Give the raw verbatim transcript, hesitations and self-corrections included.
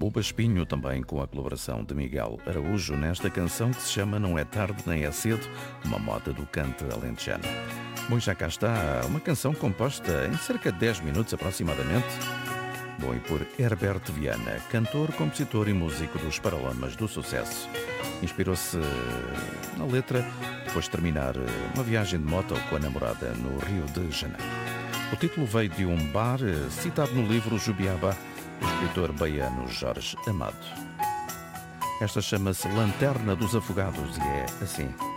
Buba Espinho, também com a colaboração de Miguel Araújo, nesta canção que se chama Não é Tarde Nem é Cedo, uma moda do canto alentejano. Bom, já cá está uma canção composta em cerca de dez minutos aproximadamente. Bom, e por Herbert Viana, cantor, compositor e músico dos Paralamas do Sucesso. Inspirou-se na letra depois de terminar uma viagem de moto com a namorada no Rio de Janeiro. O título veio de um bar citado no livro Jubiaba, do escritor baiano Jorge Amado. Esta chama-se Lanterna dos Afogados e é assim.